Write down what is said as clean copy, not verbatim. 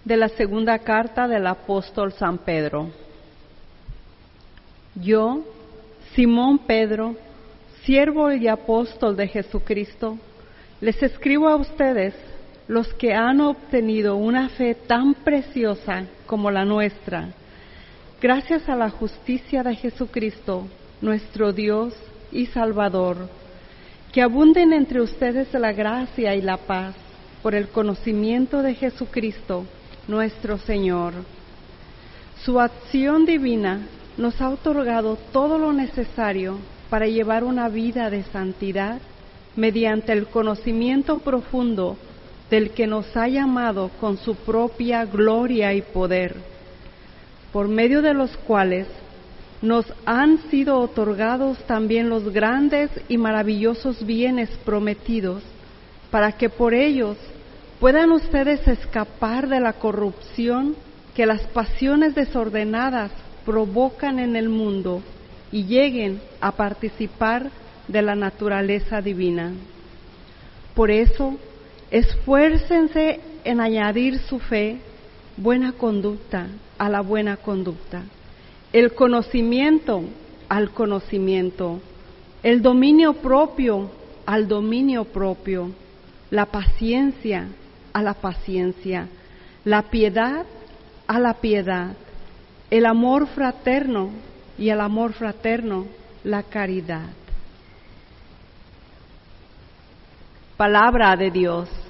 De la segunda carta del apóstol San Pedro. Yo, Simón Pedro, siervo y apóstol de Jesucristo, les escribo a ustedes, los que han obtenido una fe tan preciosa como la nuestra, gracias a la justicia de Jesucristo, nuestro Dios y Salvador, que abunden entre ustedes la gracia y la paz por el conocimiento de Jesucristo, nuestro Señor. Su acción divina nos ha otorgado todo lo necesario para llevar una vida de santidad mediante el conocimiento profundo del que nos ha llamado con su propia gloria y poder, por medio de los cuales nos han sido otorgados también los grandes y maravillosos bienes prometidos, para que por ellos puedan ustedes escapar de la corrupción que las pasiones desordenadas provocan en el mundo y lleguen a participar de la naturaleza divina. Por eso, esfuércense en añadir su fe, buena conducta a la buena conducta, el conocimiento al conocimiento, el dominio propio al dominio propio, la paciencia a la paciencia, la piedad a la piedad, el amor fraterno y el amor fraterno, la caridad. Palabra de Dios.